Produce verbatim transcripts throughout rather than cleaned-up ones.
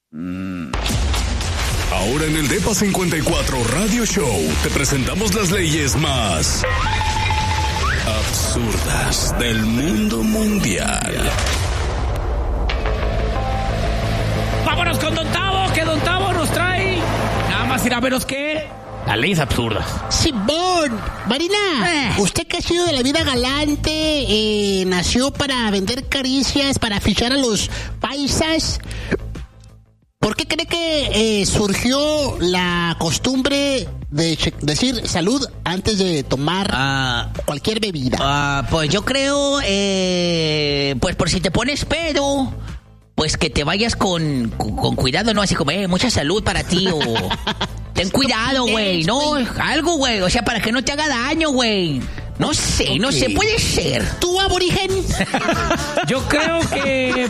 Mm. Ahora en el Depa cincuenta y cuatro Radio Show te presentamos las leyes más absurdas del mundo mundial. Vámonos con Don Tavo, que Don Tavo nos trae nada más ir a veros que las leyes absurdas. Simón, Marina, Eh. usted que ha sido de la vida galante, eh, nació para vender caricias, para fichar a los paisas. ¿Por qué cree que eh, surgió la costumbre de che- decir salud antes de tomar Ah, cualquier bebida? ah, pues yo creo, eh, pues por si te pones pedo, pues que te vayas con, con, con cuidado, ¿no? Así como, eh, mucha salud para ti o... Ten cuidado, güey, no, algo, güey, o sea, para que no te haga daño, güey. No sé, no Ok. sé, puede ser. ¿Tú, aborigen? Yo creo que...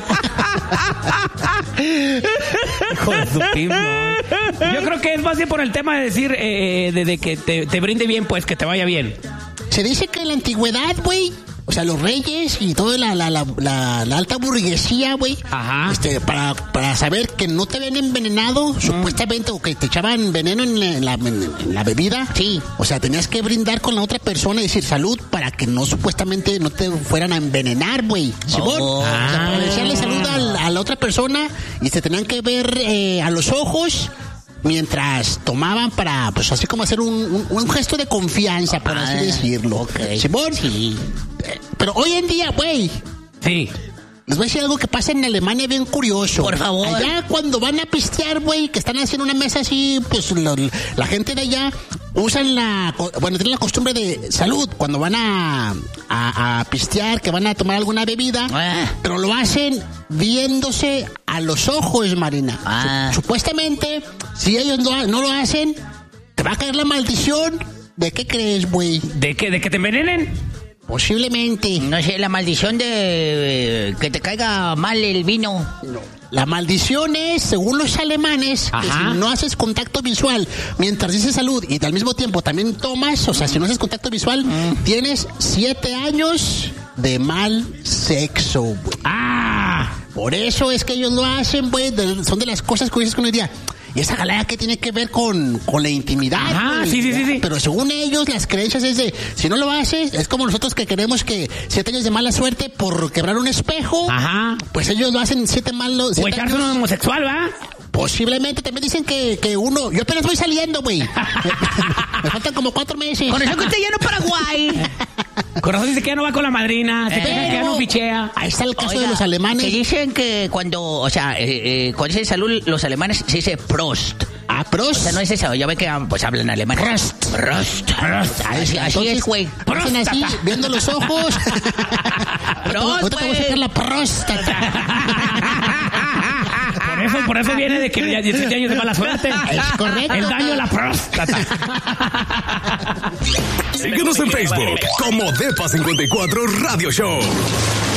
Hijo de su pim, no. Yo creo que es más bien por el tema de decir, eh, de, de que te, te brinde bien, pues que te vaya bien. Se dice que en la antigüedad, güey, o sea, los reyes y toda la, la, la, la, la alta burguesía, güey, Ajá. este, para, para saber que no te habían envenenado, Mm. supuestamente, o que te echaban veneno en la, en la, en la bebida. Sí. O sea, tenías que brindar con la otra persona y decir salud para que no, supuestamente, no te fueran a envenenar, güey. Simón. Oh. O sea, para desearle salud a, la- a la otra persona y se tenían que ver eh, a los ojos mientras tomaban para, pues, así como hacer un, un, un gesto de confianza, por así Ah, decirlo. ok. Simón. Sí. Pero hoy en día, güey, Sí. les voy a decir algo que pasa en Alemania bien curioso. Por favor. Allá cuando van a pistear, güey, que están haciendo una mesa así, pues lo- la gente de allá usan la... Bueno, tienen la costumbre de salud cuando van a, a, a pistear, que van a tomar alguna bebida, Ah. pero lo hacen viéndose a los ojos, Marina. Ah. Su- supuestamente, si ellos no, no lo hacen, te va a caer la maldición. ¿De qué crees, güey? ¿De qué? ¿De que te envenenen? Posiblemente. No sé, la maldición de eh, que te caiga mal el vino. La maldición es, según los alemanes, que Ajá. si no haces contacto visual mientras dices salud y al mismo tiempo también tomas, o sea, si no haces contacto visual, tienes siete años de mal sexo, güey. ¡Ah! Por eso es que ellos lo hacen, güey. de- Son de las cosas curiosas que uno diría. ¿Y esa galera qué tiene que ver con, con la intimidad? Ajá, güey? sí, sí, sí, sí. Pero según ellos, las creencias es de, si no lo haces, es como nosotros que queremos que siete años de mala suerte por quebrar un espejo. Ajá. Pues ellos lo hacen siete malos. O siete echarse un años. homosexual, ¿va? Posiblemente también dicen que, que uno. Yo apenas voy saliendo, güey. Me faltan como cuatro meses. Con eso que usted ya no Paraguay. Corazón dice que ya no va con la madrina, se piensa que ya no fichea. Ahí está el caso Oiga, de los alemanes. Que dicen que cuando, o sea, eh, eh, cuando dicen salud, los alemanes se dice Prost. Ah, pros. O sea, no es eso, ya ve que pues hablan alemán. Prost. Prost. Prost. Así, así Entonces, es, güey. hacen así, viendo los ojos. Prost, Ahorita te voy a sacar güey. la próstata. Por eso, por eso viene de que ya diecisiete años de mala suerte. Es correcto. El daño a la próstata. Síguenos en Facebook como Depa cincuenta y cuatro Radio Show.